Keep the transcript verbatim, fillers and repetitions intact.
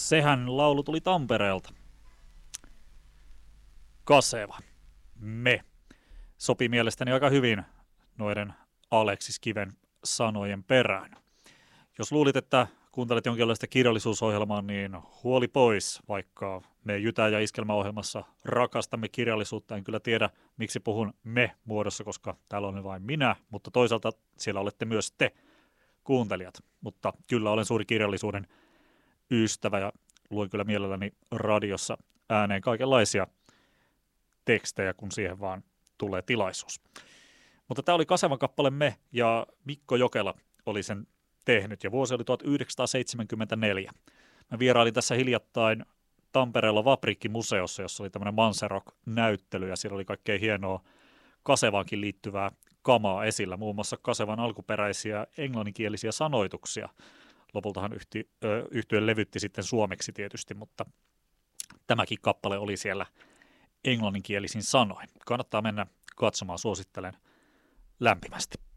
sehän laulu tuli Tampereelta. Kaseva. Me. Sopii mielestäni aika hyvin noiden Aleksis Kiven sanojen perään. Jos luulit, että kuuntelet jonkinlaista kirjallisuusohjelmaa, niin huoli pois, vaikka me Jytä- ja Iskelmäohjelmassa rakastamme kirjallisuutta. En kyllä tiedä, miksi puhun me-muodossa, koska täällä olen vain minä, mutta toisaalta siellä olette myös te, kuuntelijat. Mutta kyllä olen suuri kirjallisuuden ystävä ja luen kyllä mielelläni radiossa ääneen kaikenlaisia tekstejä, kun siihen vaan tulee tilaisuus. Mutta tämä oli Kasevan kappale Me, ja Mikko Jokela oli sen tehnyt, ja vuosi oli tuhatyhdeksänsataaseitsemänkymmentäneljä. Mä vierailin tässä hiljattain Tampereella Vaprikki-museossa, jossa oli tämmöinen Manserock-näyttely, ja siellä oli kaikkein hienoa Kasevaankin liittyvää kamaa esillä, muun muassa Kasevan alkuperäisiä englanninkielisiä sanoituksia. Lopultahan yhti, ö, yhtye levytti sitten suomeksi tietysti, mutta tämäkin kappale oli siellä englanninkielisin sanoin. Kannattaa mennä katsomaan, suosittelen lämpimästi.